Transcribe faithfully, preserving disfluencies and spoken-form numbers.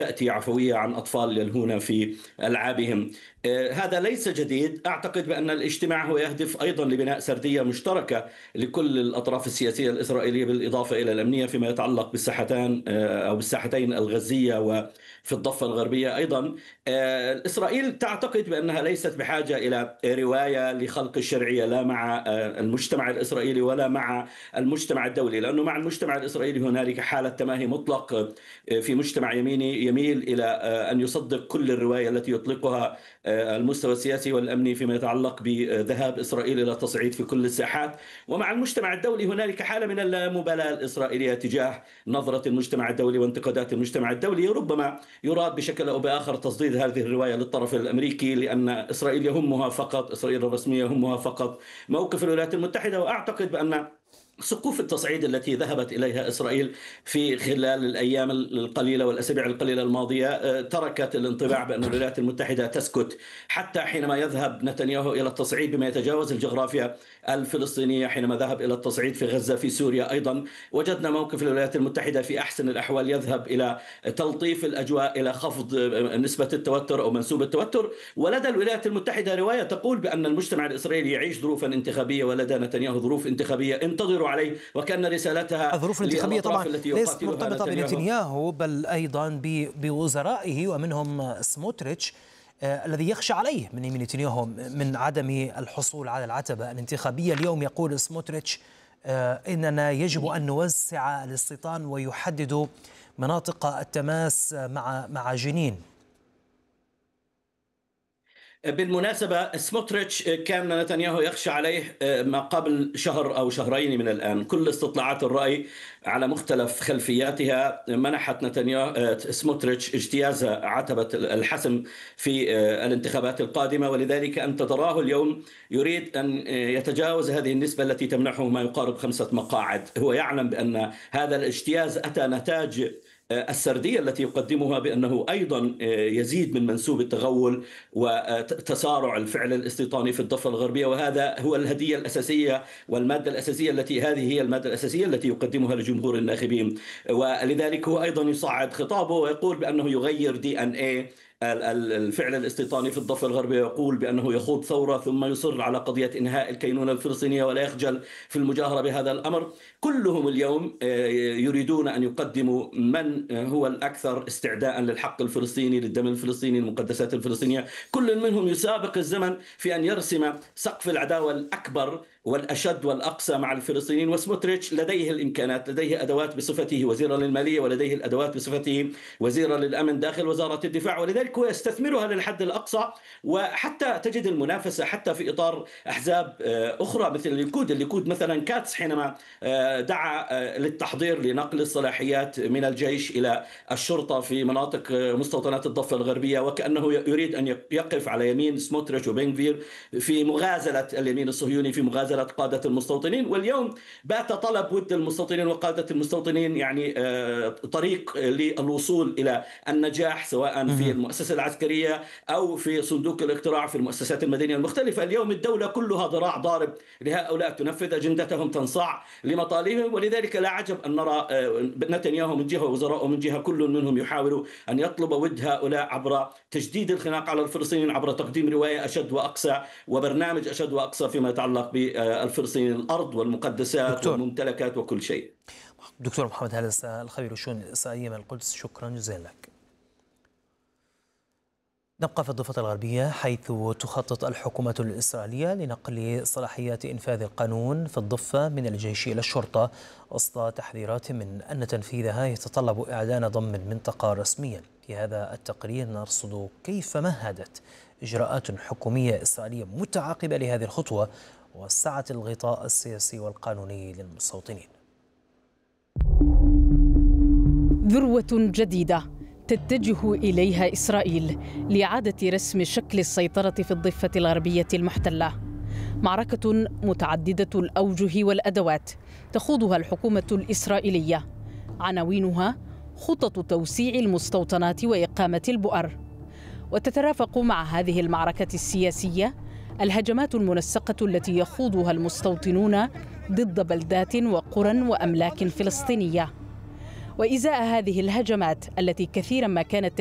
تأتي عفوية عن أطفال يلهون في ألعابهم. آه، هذا ليس جديد. أعتقد بأن الاجتماع هو يهدف أيضا لبناء سردية مشتركة لكل الأطراف السياسية الإسرائيلية، بالإضافة إلى الأمنية فيما يتعلق بالساحتين آه، أو بالساحتين الغزية وفي الضفة الغربية أيضا. آه، إسرائيل تعتقد بأنها ليست بحاجة إلى رواية لخلق الشرعية، لا مع آه، المجتمع الإسرائيلي ولا مع المجتمع الدولي، لأنه مع المجتمع الإسرائيلي هنالك حالة تماهي مطلق آه، في مجتمع يميني يميل إلى آه، أن يصدق كل الرواية التي يطلقها آه، المستوى السياسي والأمني فيما يتعلق بذهاب إسرائيل إلى تصعيد في كل الساحات. ومع المجتمع الدولي هنالك حالة من اللامبالاة الإسرائيلية تجاه نظرة المجتمع الدولي وانتقادات المجتمع الدولي. ربما يراد بشكل أو بآخر تصديد هذه الرواية للطرف الأمريكي، لأن إسرائيل يهمها فقط، إسرائيل الرسمية يهمها فقط موقف الولايات المتحدة. وأعتقد بأن سقوف التصعيد التي ذهبت إليها إسرائيل في خلال الأيام القليلة والأسابيع القليلة الماضية آه، تركت الانطباع بأن الولايات المتحدة تسكت، حتى حينما يذهب نتنياهو إلى التصعيد بما يتجاوز الجغرافيا الفلسطينية. حينما ذهب إلى التصعيد في غزة في سوريا أيضا وجدنا موقف الولايات المتحدة في أحسن الأحوال يذهب إلى تلطيف الأجواء، إلى خفض آه، نسبة التوتر أو منسوب التوتر. ولدى الولايات المتحدة رواية تقول بأن المجتمع الإسرائيلي يعيش ظروفا انتخابية، ولدى نتنياهو ظروف انتخابية انتظروا عليه، وكان رسالتها الظروف الانتخابية طبعا التي ليست يقاتلها مرتبطة نتنياهو. بنتنياهو، بل أيضا بوزرائه ومنهم سموتريتش آه الذي يخشى عليه من يمين نتنياهو من عدم الحصول على العتبة الانتخابية. اليوم يقول سموتريتش آه إننا يجب أن نوسع الاستيطان ويحدد مناطق التماس مع مع جنين. بالمناسبة سموتريتش كان نتنياهو يخشى عليه ما قبل شهر أو شهرين من الآن. كل استطلاعات الرأي على مختلف خلفياتها منحت نتنياهو سموتريتش اجتياز عتبة الحسم في الانتخابات القادمة، ولذلك أنت تراه اليوم يريد أن يتجاوز هذه النسبة التي تمنحه ما يقارب خمسة مقاعد. هو يعلم بأن هذا الاجتياز أتى نتاج السردية التي يقدمها، بأنه أيضا يزيد من منسوب التغول وتسارع الفعل الاستيطاني في الضفة الغربية. وهذا هو الهدية الأساسية والمادة الأساسية التي هذه هي المادة الأساسية التي يقدمها لجمهور الناخبين. ولذلك هو أيضا يصعد خطابه ويقول بأنه يغير دي أن اي الفعل الاستيطاني في الضفة الغربية، يقول بأنه يخوض ثورة ثم يصر على قضية إنهاء الكينونة الفلسطينية ولا يخجل في المجاهرة بهذا الأمر. كلهم اليوم يريدون أن يقدموا من هو الأكثر استعداء للحق الفلسطيني، للدم الفلسطيني، المقدسات الفلسطينية. كل منهم يسابق الزمن في أن يرسم سقف العداوة الأكبر والأشد والأقصى مع الفلسطينيين. وسموتريتش لديه الإمكانات، لديه أدوات بصفته وزيرا للمالية، ولديه الأدوات بصفته وزيرا للأمن داخل وزارة الدفاع، ولذلك هو يستثمرها للحد الأقصى. وحتى تجد المنافسة حتى في إطار أحزاب أخرى مثل الليكود. الليكود مثلا كاتس حينما دعا للتحضير لنقل الصلاحيات من الجيش إلى الشرطة في مناطق مستوطنات الضفة الغربية، وكأنه يريد أن يقف على يمين سموتريتش وبنغفير في مغازلة اليمين الصهيوني، في مغازلة قادة المستوطنين. واليوم بات طلب ود المستوطنين وقادة المستوطنين يعني طريق للوصول إلى النجاح، سواء في المؤسسة العسكرية أو في صندوق الاقتراع في المؤسسات المدنية المختلفة. اليوم الدولة كلها ذراع ضارب لهؤلاء، تنفذ أجندتهم، تنصاع لمطالبهم. ولذلك لا عجب أن نرى نتنياهو من جهة ووزراءه من جهة كل منهم يحاول أن يطلب ود هؤلاء عبر تجديد الخناق على الفلسطينيين، عبر تقديم رواية أشد وأقصى وبرنامج أشد وأقصى فيما يتعلق بالفلسطينيين، الأرض والمقدسات دكتور. والممتلكات وكل شيء. دكتور محمد هلس الخبير الشؤون الإسرائيلية من القدس، شكرا جزيلا لك. نبقى في الضفة الغربية، حيث تخطط الحكومة الإسرائيلية لنقل صلاحيات إنفاذ القانون في الضفة من الجيش إلى الشرطة، وسط تحذيرات من أن تنفيذها يتطلب إعلان ضم المنطقة رسميا. في هذا التقرير نرصد كيف مهدت إجراءات حكومية إسرائيلية متعاقبة لهذه الخطوة وسعت الغطاء السياسي والقانوني للمستوطنين. ذروة جديدة تتجه إليها إسرائيل لإعادة رسم شكل السيطرة في الضفة الغربية المحتلة. معركة متعددة الأوجه والأدوات تخوضها الحكومة الإسرائيلية، عناوينها خطط توسيع المستوطنات وإقامة البؤر. وتترافق مع هذه المعركة السياسية الهجمات المنسقة التي يخوضها المستوطنون ضد بلدات وقرى وأملاك فلسطينية. وإزاء هذه الهجمات التي كثيرا ما كانت